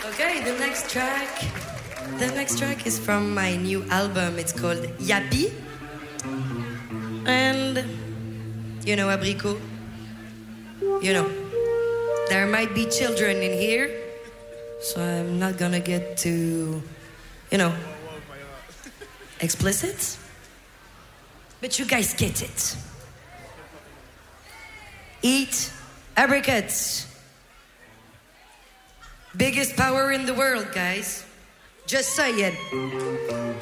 Okay, the next track is from my new album. It's called Yappy. And, you know, Abricot, you know, there might be children in here, so I'm not gonna get too, you know, explicit. But you guys get it. Eat apricots. Biggest power in the world, guys. Just say it.